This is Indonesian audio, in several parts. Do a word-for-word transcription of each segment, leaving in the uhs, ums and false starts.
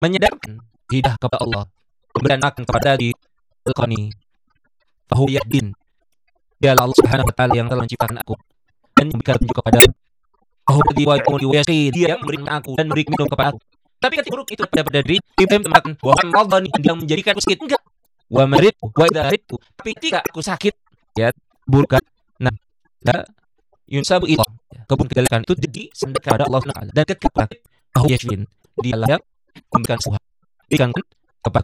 menyadarkan hidayah kepada Allah, pemberian makan kepada di Al-Qani, fahu yahdin, dialah Allah Subhanahu wa taala yang telah menciptakan aku dan memberikan petunjuk kepada aku. Fahu ladzi yu'ti wa yasqi, dia yang memberikan aku dan memberi minum kepada aku. Tapi ketika buruk itu pada diri Ibrahim makan wa ramadhani, dia menjadikan aku sakit, enggak. Wa marid wa idza ridtu, tapi ketika aku sakit, ya buruk. Nah, la yunsabu ila, kebun kejelekan itu jadi sandarkan kepada Allah Subhanahu wa taala, dan ketika aku sakit, fahu yashfin, dialah yang memberikan sembuh, berikan kepada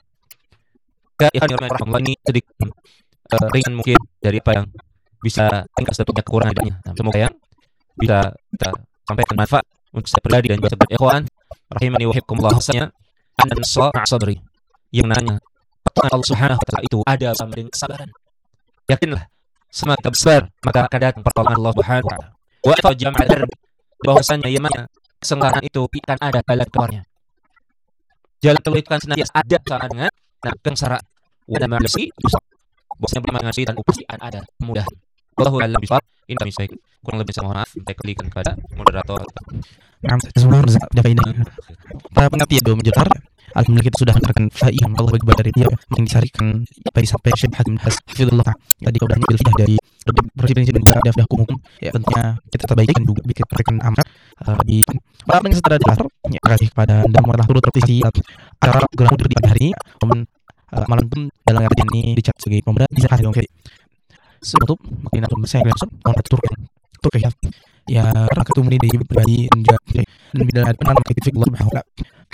ya ikhwan rahmatullah. Ini sedikit uh, ringan mungkin dari apa yang bisa ringkas tentunya kekurangan adanya. Nah, semoga yang bisa kita sampaikan manfaat untuk saya pribadi dan juga sahabat ikhwan rahimani wa hibkumullah. Bahwasanya anda nasra sabri, yang nanya Allah Subhanahu wa taala itu ada sama dengan kesabaran. Yakinlah, semakin besar maka akan datang pertolongan Allah Subhanahu wa taala. Wa tajama'al darb, bahwasanya yang mana kesenggahan itu akan ada jalan keluarnya. Jalan keluar itu kan senantiasa ada sama dengan nah kengsaraan. Wada ma'asi bisa. Bosnya bermangasi dan upasti ada mudah. Wallahu a'lam bishawab. Ini kami sampaikan. Kurang lebih saya mohon maaf. Saya kembalikan kepada moderator. Nah, sebenarnya dapat ini. Para pengerti yang belum menjelaskan, alhamdulillah kita sudah menerangkan faedah Allah bagi dari dia yang disarikan apa yang disampaikan Syekh Hakim Hafizullah. Tadi kau banyak ilmu dari prinsip-prinsip dan juga ada hukum. Ya tentunya kita perbaikan juga bikin perbaikan amat di para pendengar secara jelas. Ya kasih kepada Anda malah turut tertisi acara gerak di pagi hari ini. Uh, malam pun dalam artian ini dicat sebagai pemuda bisa kasih dong. Senutup mungkin aku saya langsung mau turkan turkan ya karena ketemu ini di pribadi dan juga dan bila ada penan aktif Allah Subhanahu wa taala.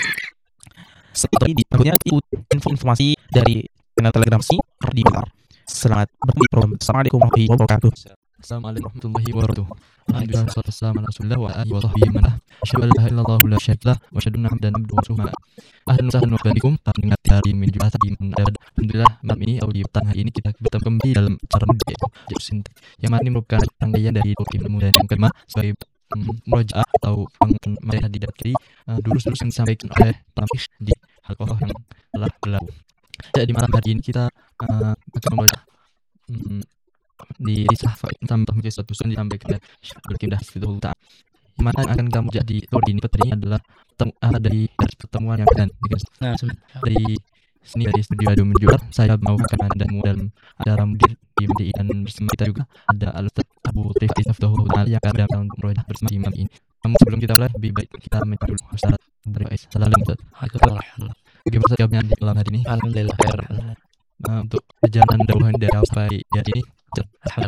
Seperti di tentunya info-informasi dari channel Telegram si di Qatar. Selamat bertemu di program. Assalamualaikum warahmatullahi wabarakatuh. Assalamualaikum warahmatullahi wabarakatuh. Alhamdulillah wassalatu wassalamu ala Rasulillah wa alihi wa sahbihi man asyhadu an la ilaha illallah wa la syarika lah wa asyhadu anna muhammadan abduhu wa rasuluhu. Ahlan wa sahlan wa bikum. Pendengar hari Minggu tadi alhamdulillah malam ini atau di petang hari ini kita bertemu kembali dalam acara mudik Sintek yang mana ini merupakan rangkaian dari Turki Muda yang kelima sebagai murojaah atau mereka didapati dulus-dulus yang disampaikan oleh Tafiq di halqah yang telah berlalu. Jadi malam hari ini kita uh, akan membaca um, di risah tambah menjadi satu susun disampaikan oleh Syekh Hafizullah Ta'ala. Mana akan kamu jadi Turki ini petri adalah tem- uh, dari pertemuan yang akan nah, dari sini dari studio Adu Menjuar saya mau akan anda dalam acara mudir di M D I dan bersama kita juga ada Al-Ustaz Abu Trifis Hafizullah Ta'ala yang akan datang merojah bersama imam ini. Namun sebelum kita mulai lebih baik kita minta dulu Ustaz Trifis. Assalamualaikum Ustaz. Bagaimana jawabnya di malam hari ini? Alhamdulillah. Nah, untuk perjalanan dauhan dari sampai hari ini